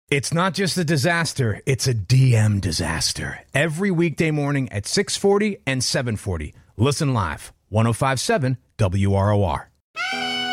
It's not just a disaster, it's a DM disaster. Every weekday morning at 6:40 and 7:40. Listen live, 105.7 WROR.